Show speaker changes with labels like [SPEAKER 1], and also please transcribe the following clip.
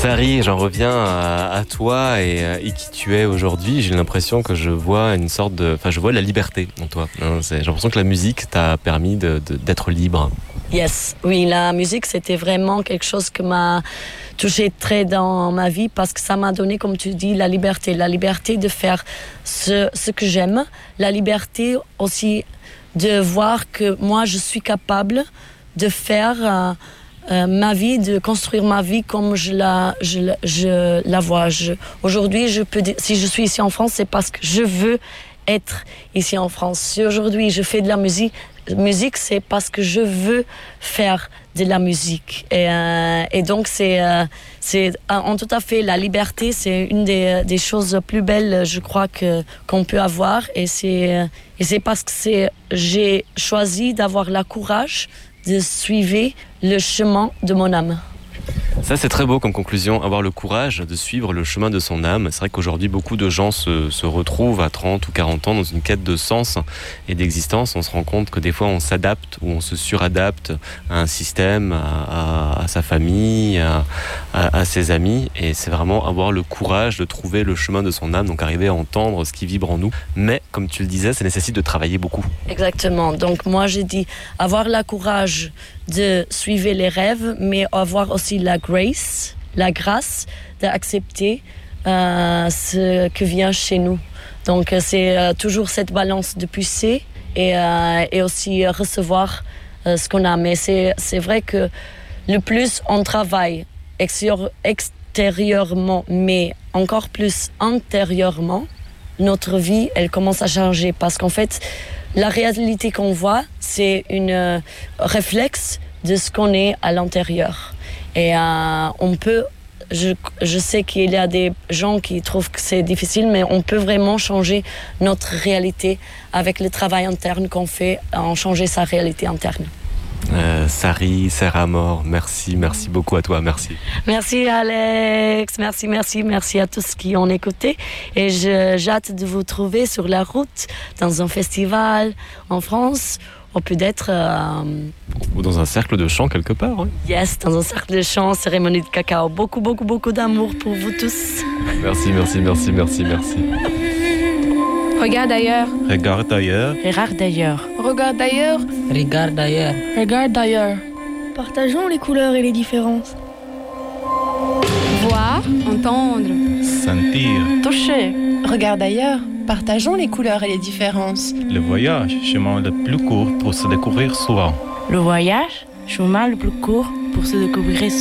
[SPEAKER 1] Sari, j'en reviens à toi et qui tu es aujourd'hui. J'ai l'impression que je vois une sorte de... Enfin, je vois la liberté en toi. J'ai l'impression que la musique t'a permis d'être libre.
[SPEAKER 2] Yes, oui, la musique, c'était vraiment quelque chose qui m'a touché très dans ma vie parce que ça m'a donné, comme tu dis, la liberté de faire ce que j'aime, la liberté aussi de voir que moi, je suis capable de faire ma vie, de construire ma vie comme je la vois. Aujourd'hui, je peux dire, si je suis ici en France, c'est parce que je veux être ici en France. Si aujourd'hui je fais de la musique, c'est parce que je veux faire de la musique. Et donc, c'est en tout à fait la liberté, c'est une des choses plus belles, je crois, qu'on peut avoir. Et c'est parce que j'ai choisi d'avoir le courage de suivre le chemin de mon âme.
[SPEAKER 1] Ça, c'est très beau comme conclusion, avoir le courage de suivre le chemin de son âme. C'est vrai qu'aujourd'hui, beaucoup de gens se retrouvent à 30 ou 40 ans dans une quête de sens et d'existence. On se rend compte que des fois, on s'adapte ou on se suradapte à un système, à sa famille, à ses amis. Et c'est vraiment avoir le courage de trouver le chemin de son âme, donc arriver à entendre ce qui vibre en nous. Mais, comme tu le disais, ça nécessite de travailler beaucoup.
[SPEAKER 2] Exactement. Donc, moi, j'ai dit avoir le courage de suivre les rêves, mais avoir aussi la grâce d'accepter ce que vient chez nous. Donc c'est toujours cette balance de pousser et aussi recevoir ce qu'on a. Mais c'est vrai que le plus on travaille extérieurement, mais encore plus intérieurement, notre vie, elle commence à changer. Parce qu'en fait, la réalité qu'on voit, c'est une réflexe de ce qu'on est à l'intérieur. Et on peut, je sais qu'il y a des gens qui trouvent que c'est difficile, mais on peut vraiment changer notre réalité avec le travail interne qu'on fait, en changer sa réalité interne.
[SPEAKER 1] Sari, Serre Mort, merci beaucoup à toi, merci.
[SPEAKER 2] Merci Alex, merci à tous qui ont écouté. Et j'ai hâte de vous trouver sur la route, dans un festival en France, ou peut-être...
[SPEAKER 1] Ou dans un cercle de chant quelque part. Oui.
[SPEAKER 2] Yes, dans un cercle de chant, cérémonie de cacao. Beaucoup d'amour pour vous tous.
[SPEAKER 1] Merci.
[SPEAKER 3] Regarde ailleurs.
[SPEAKER 4] Regarde ailleurs.
[SPEAKER 3] Regarde ailleurs.
[SPEAKER 5] Regarde ailleurs.
[SPEAKER 6] Regarde ailleurs.
[SPEAKER 5] Regarde ailleurs.
[SPEAKER 7] Partageons les couleurs et les différences.
[SPEAKER 3] Voir, entendre.
[SPEAKER 4] Sentir.
[SPEAKER 5] Toucher.
[SPEAKER 8] Regarde ailleurs. Partageons les couleurs et les différences.
[SPEAKER 4] Le voyage, chemin le plus court pour se découvrir souvent.
[SPEAKER 6] Le voyage, chemin le plus court pour se découvrir